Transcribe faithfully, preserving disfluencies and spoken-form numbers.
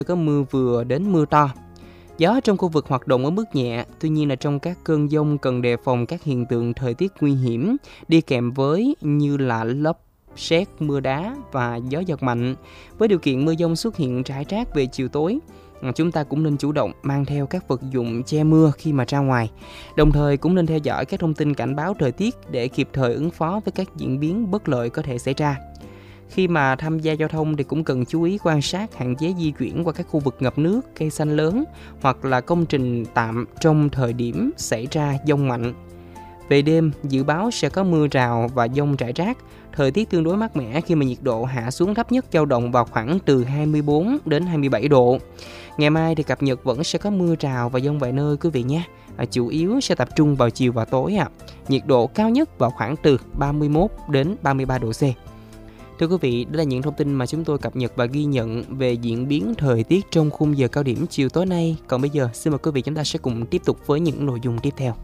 có mưa vừa đến mưa to. Gió trong khu vực hoạt động ở mức nhẹ, tuy nhiên là trong các cơn dông cần đề phòng các hiện tượng thời tiết nguy hiểm đi kèm với như là lốc, sét, mưa đá và gió giật mạnh. Với điều kiện mưa dông xuất hiện rải rác về chiều tối, chúng ta cũng nên chủ động mang theo các vật dụng che mưa khi mà ra ngoài. Đồng thời cũng nên theo dõi các thông tin cảnh báo thời tiết để kịp thời ứng phó với các diễn biến bất lợi có thể xảy ra. Khi mà tham gia giao thông thì cũng cần chú ý quan sát, hạn chế di chuyển qua các khu vực ngập nước, cây xanh lớn hoặc là công trình tạm trong thời điểm xảy ra dông mạnh. Về đêm, dự báo sẽ có mưa rào và dông rải rác, thời tiết tương đối mát mẻ khi mà nhiệt độ hạ xuống thấp nhất dao động vào khoảng từ hai mươi bốn đến hai mươi bảy độ. Ngày mai thì cập nhật vẫn sẽ có mưa rào và dông vài nơi quý vị nhé. À, chủ yếu sẽ tập trung vào chiều và tối ạ. À. Nhiệt độ cao nhất vào khoảng từ ba mươi mốt đến ba mươi ba độ C. Thưa quý vị, đó là những thông tin mà chúng tôi cập nhật và ghi nhận về diễn biến thời tiết trong khung giờ cao điểm chiều tối nay. Còn bây giờ, xin mời quý vị chúng ta sẽ cùng tiếp tục với những nội dung tiếp theo.